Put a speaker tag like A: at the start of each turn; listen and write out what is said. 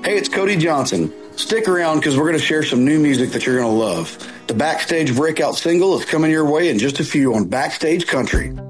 A: Hey, it's Cody Johnson. Stick around because we're going to share some new music that you're going to love. The Backstage Breakout single is coming your way in just a few on Backstage Country.